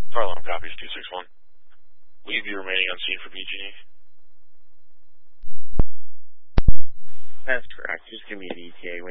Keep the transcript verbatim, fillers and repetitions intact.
Car alarm copies two six one. Will you be remaining on scene for P G E? That's correct. Just give me an E T A